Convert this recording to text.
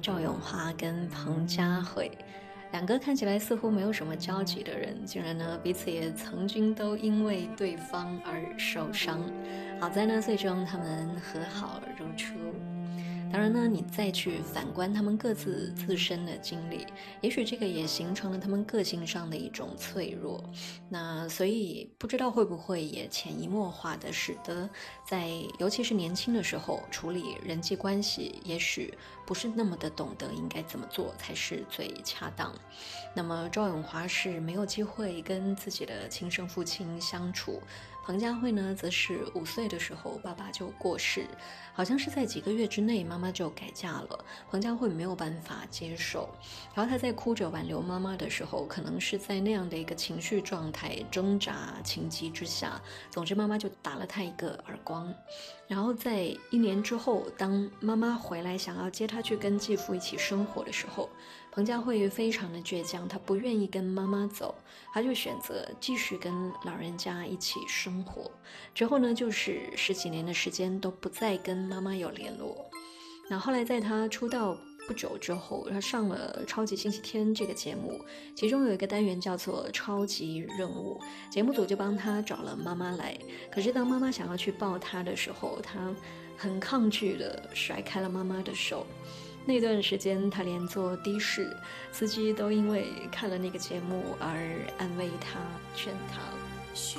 赵咏华跟彭佳慧两个看起来似乎没有什么交集的人，竟然呢彼此也曾经都因为对方而受伤。好在呢最终他们和好如初。当然呢，你再去反观他们各自自身的经历，也许这个也形成了他们个性上的一种脆弱。那所以不知道会不会也潜移默化的使得在尤其是年轻的时候处理人际关系，也许不是那么的懂得应该怎么做才是最恰当。那么赵咏华是没有机会跟自己的亲生父亲相处，彭佳慧呢则是5岁的时候爸爸就过世，好像是在几个月之内妈妈就改嫁了，彭佳慧没有办法接受，然后她在哭着挽留妈妈的时候，可能是在那样的一个情绪状态挣扎情急之下，总之妈妈就打了她一个耳光。然后在1年之后，当妈妈回来想要接她去跟继父一起生活的时候，彭佳慧非常的倔强，她不愿意跟妈妈走，她就选择继续跟老人家一起生活。之后呢，就是10几年的时间都不再跟妈妈有联络。那后来在她出道不久之后，她上了超级星期天这个节目，其中有一个单元叫做超级任务，节目组就帮她找了妈妈来。可是当妈妈想要去抱她的时候，她很抗拒地甩开了妈妈的手。那段时间她连坐的士，司机都因为看了那个节目而安慰她劝她。